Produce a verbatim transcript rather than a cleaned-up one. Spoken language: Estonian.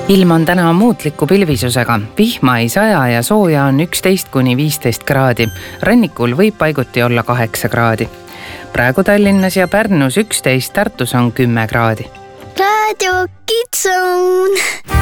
ilm on täna muutliku pilvisusega. Vihma ei saja ja sooja on üksteist kuni viisteist kraadi. Rannikul võib paiguti olla kaheksa kraadi. Praegu Tallinnas ja Pärnus üksteist, Tartus on kümme kraadi. Raadio Kids Zone.